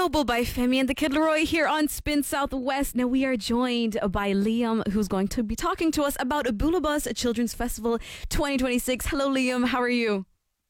Global by Femi and the Kid Leroy here on Spin Southwest. Now we are joined by Liam, who's going to be talking to us about Abulabus Children's Festival 2026. Hello, Liam. How are you?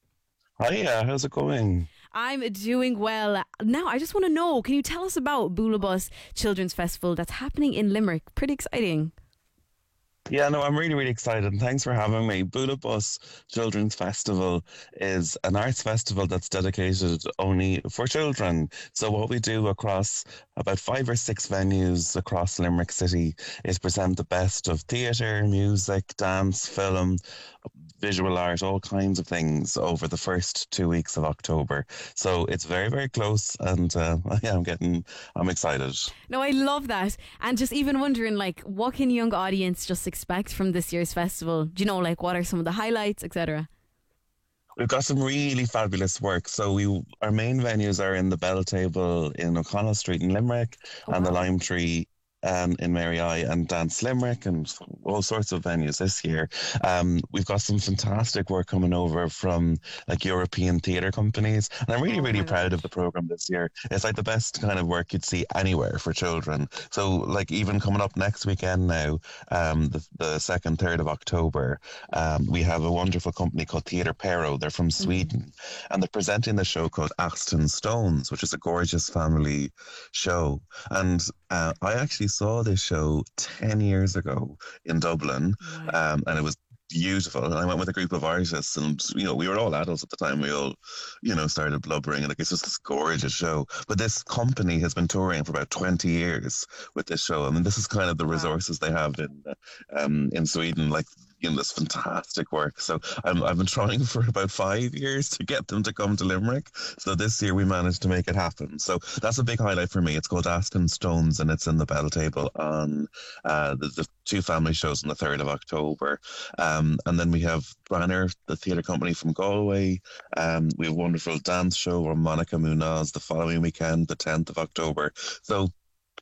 Hiya, how's it going? I'm doing well. Now, I just want to know, can you tell us about Abulabus Children's Festival that's happening in Limerick? Pretty exciting. Yeah, no, I'm really, really excited. And thanks for having me. Bus Children's Festival is an arts festival that's dedicated only for children. So what we do across about 5 or 6 venues across Limerick City is present the best of theatre, music, dance, film, visual art, all kinds of things over the first 2 weeks of October. So it's very, very close, and yeah, I'm excited. No, I love that. And just even wondering, like, what can young audience just expect from this year's festival? Do you know, like, what are some of the highlights, etc.? We've got some really fabulous work. So our main venues are in the Bell Table in O'Connell Street in Limerick, Oh, and the wow. Lime Tree in Mary I, and Dance Limerick, and all sorts of venues this year. We've got some fantastic work coming over from like European theatre companies, and I'm really, Oh really my proud of gosh. the program this year. It's like the best kind of work you'd see anywhere for children. So, like, even coming up next weekend now, the 2nd, 3rd of October, we have a wonderful company called Theatre Pero. They're from Mhm. Sweden, and they're presenting the show called Aston Stones, which is a gorgeous family show. And I actually saw this show 10 years ago in Dublin, Wow. and it was beautiful. And I went with a group of artists, and we were all adults at the time. We all, started blubbering, and like it's just this gorgeous show. But this company has been touring for about 20 years with this show. I mean, this is kind of the Wow. resources they have in Sweden, like. This fantastic work. So I've been trying for about 5 years to get them to come to Limerick. So this year we managed to make it happen. So that's a big highlight for me. It's called Aston Stones, and it's in the Bell Table on the two family shows on the 3rd of October. And then we have Branner, the theatre company from Galway. We have a wonderful dance show from Monica Munoz the following weekend, the 10th of October. So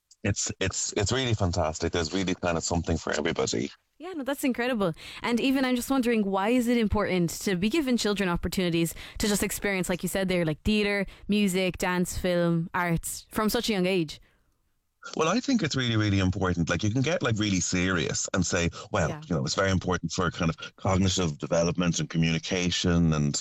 it's really fantastic. There's really kind of something for everybody. Yeah, no, that's incredible. And even I'm just wondering, why is it important to be giving children opportunities to just experience, like you said there, like theatre, music, dance, film, arts from such a young age? Well, I think it's really, really important. Like, you can get like really serious and say, well, Yeah. it's very important for kind of cognitive development and communication and,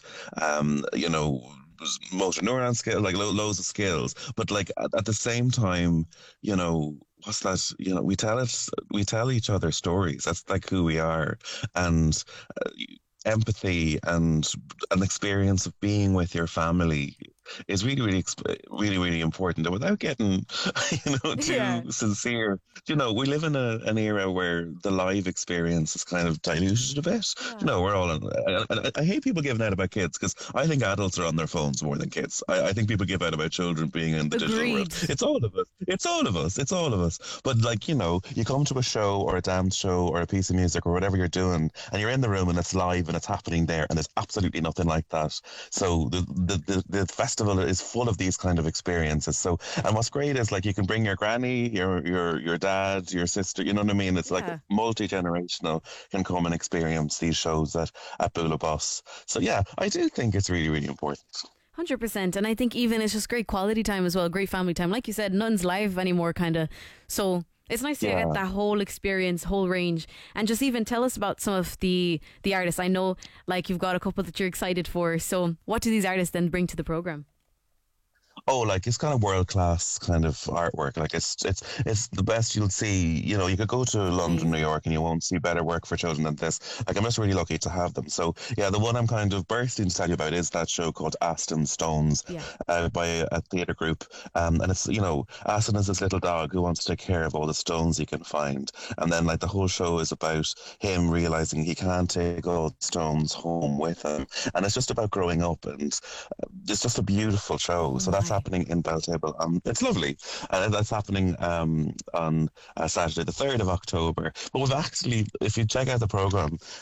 motor neuron skill, like loads of skills. But like at the same time, what's that? We tell each other stories. That's like who we are, and empathy and an experience of being with your family is really, really, really, really important. And without getting, Yeah. too sincere, we live in an era where the live experience is kind of diluted a bit. Yeah. We're all on. I hate people giving out about kids because I think adults are on their phones more than kids. I think people give out about children being in the digital world. Agreed. It's all of us. It's all of us. It's all of us. But like, you come to a show or a dance show or a piece of music or whatever you're doing, and you're in the room and it's live and it's happening there, and there's absolutely nothing like that. So the festival is full of these kind of experiences. So, and what's great is like you can bring your granny, your dad, your sister. You know what I mean? It's like Yeah. multi-generational can come and experience these shows at Bula Bus. So yeah, I do think it's really, really important. 100%. And I think even it's just great quality time as well, great family time. Like you said, nothing's live anymore, kind of. So it's nice to get Yeah. that whole experience, whole range. And just even tell us about some of the artists. I know, like, you've got a couple that you're excited for. So what do these artists then bring to the program? Oh, like it's kind of world class kind of artwork. Like it's the best you'll see. You could go to London, New Amazing. York, and you won't see better work for children than this. Like, I'm just really lucky to have them. So yeah, the one I'm kind of bursting to tell you about is that show called Aston Stones, Yeah. by a theatre group. And it's Aston is this little dog who wants to take care of all the stones he can find, and then like the whole show is about him realizing he can't take all the stones home with him, and it's just about growing up, and it's just a beautiful show. Oh So that's my. happening in Belltable. It's lovely. That's happening on Saturday, the 3rd of October. But we've actually, if you check out the programme,